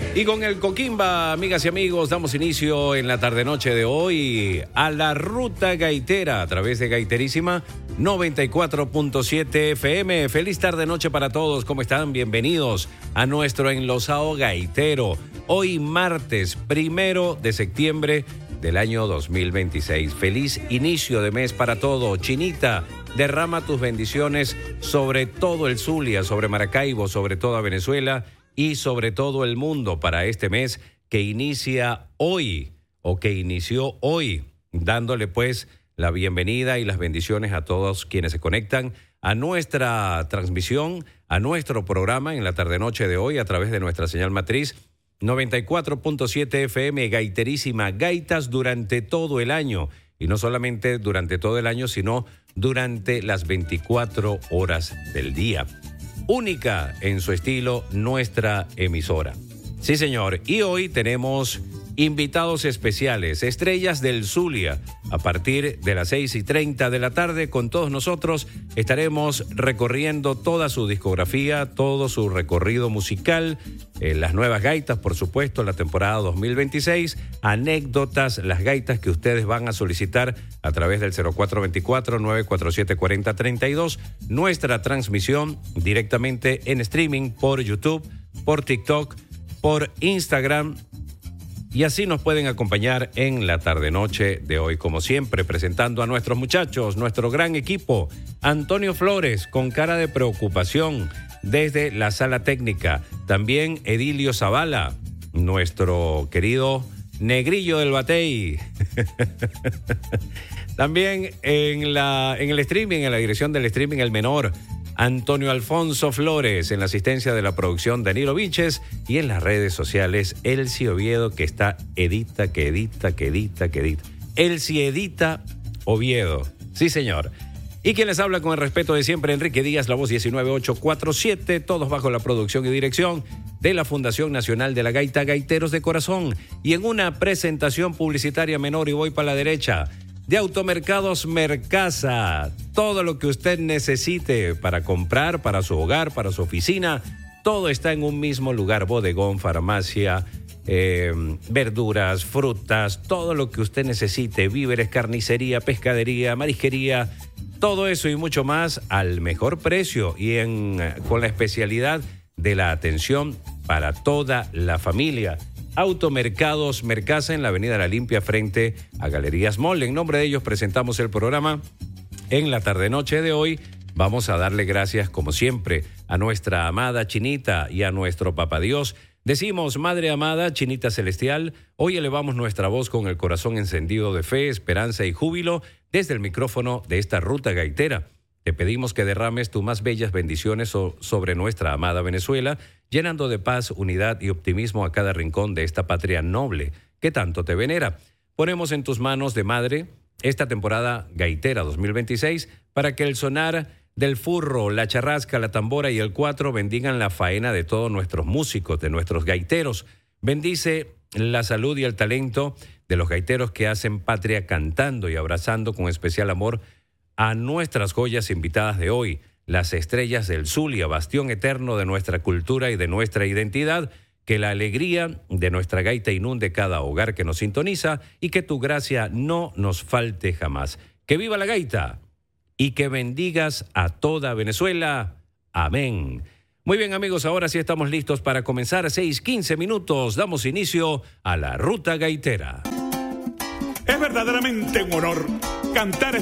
Y con el Coquimba, amigas y amigos, damos inicio en la tarde-noche de hoy a la Ruta Gaitera a través de Gaiterísima 94.7 FM. Feliz tarde-noche para todos. ¿Cómo están? Bienvenidos a nuestro enlosado gaitero. Hoy martes 1 de septiembre del año 2026. Feliz inicio de mes para todos. Chinita, derrama tus bendiciones sobre todo el Zulia, sobre Maracaibo, sobre toda Venezuela y sobre todo el mundo para este mes que inicia hoy o que inició hoy, dándole pues la bienvenida y las bendiciones a todos quienes se conectan a nuestra transmisión, a nuestro programa en la tarde-noche de hoy a través de nuestra señal matriz 94.7 FM, Gaiterísima, gaitas durante todo el año. Y no solamente durante todo el año, sino durante las 24 horas del día. Única en su estilo, nuestra emisora. Sí, señor. Y hoy tenemos invitados especiales, estrellas del Zulia. A partir de las 6:30 de la tarde, con todos nosotros estaremos recorriendo toda su discografía, todo su recorrido musical, las nuevas gaitas, por supuesto, la temporada 2026, anécdotas, las gaitas que ustedes van a solicitar a través del 0424-947-4032, nuestra transmisión directamente en streaming por YouTube, por TikTok, por Instagram. Y así nos pueden acompañar en la tarde-noche de hoy, como siempre, presentando a nuestros muchachos, nuestro gran equipo. Antonio Flores, con cara de preocupación, desde la sala técnica. También Edilio Zavala, nuestro querido Negrillo del Batey. También en el streaming, en la dirección del streaming, el menor Antonio Alfonso Flores, en la asistencia de la producción Danilo Vinches y en las redes sociales Elsie Oviedo, que está edita. Elsie edita Oviedo, sí señor. Y quien les habla con el respeto de siempre, Enrique Díaz, la voz 19847, todos bajo la producción y dirección de la Fundación Nacional de la Gaita, Gaiteros de Corazón. Y en una presentación publicitaria menor, y voy para la derecha, de Automercados Mercasa, todo lo que usted necesite para comprar, para su hogar, para su oficina, todo está en un mismo lugar, bodegón, farmacia, verduras, frutas, todo lo que usted necesite, víveres, carnicería, pescadería, marisquería, todo eso y mucho más al mejor precio y con la especialidad de la atención para toda la familia. Automercados Mercasa en la Avenida La Limpia frente a Galerías Mall. En nombre de ellos presentamos el programa en la tarde-noche de hoy. Vamos a darle gracias, como siempre, a nuestra amada Chinita y a nuestro Papá Dios. Decimos, Madre amada, Chinita Celestial, hoy elevamos nuestra voz con el corazón encendido de fe, esperanza y júbilo desde el micrófono de esta ruta gaitera. Te pedimos que derrames tus más bellas bendiciones sobre nuestra amada Venezuela, llenando de paz, unidad y optimismo a cada rincón de esta patria noble que tanto te venera. Ponemos en tus manos de madre esta temporada gaitera 2026 para que el sonar del furro, la charrasca, la tambora y el cuatro bendigan la faena de todos nuestros músicos, de nuestros gaiteros. Bendice la salud y el talento de los gaiteros que hacen patria cantando y abrazando con especial amor a nuestras joyas invitadas de hoy, las estrellas del Zulia, bastión eterno de nuestra cultura y de nuestra identidad. Que la alegría de nuestra gaita inunde cada hogar que nos sintoniza y que tu gracia no nos falte jamás. ¡Que viva la gaita! Y que bendigas a toda Venezuela. Amén. Muy bien, amigos, ahora sí estamos listos para comenzar. 6:15 minutos. Damos inicio a la Ruta Gaitera. Es verdaderamente un honor cantar